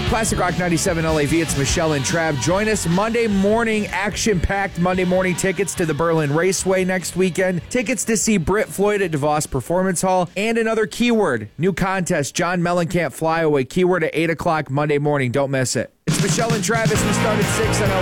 Classic Rock 97 LAV, it's Michelle and Trav. Join us Monday morning, action-packed Monday morning tickets to the Berlin Raceway next weekend, tickets to see Britt Floyd at DeVos Performance Hall, and another keyword, new contest, John Mellencamp Flyaway, keyword at 8 o'clock Monday morning. Don't miss it. It's Michelle and Travis. We start at 6 on